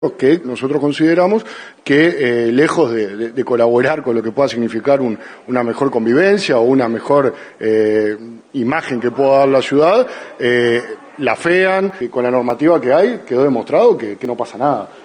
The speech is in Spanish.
Que nosotros consideramos que lejos de colaborar con lo que pueda significar una mejor convivencia o una mejor imagen que pueda dar la ciudad, la afean. Con la normativa que hay quedó demostrado que no pasa nada.